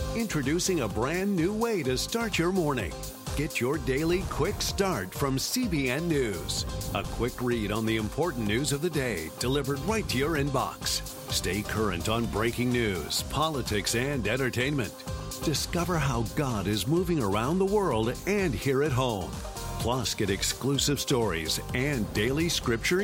Introducing a brand new way to start your morning. Get your daily quick start from CBN News. A quick read on the important news of the day delivered right to your inbox. Stay current on breaking news, politics, and entertainment. Discover how God is moving around the world and here at home. Plus, get exclusive stories and daily scripture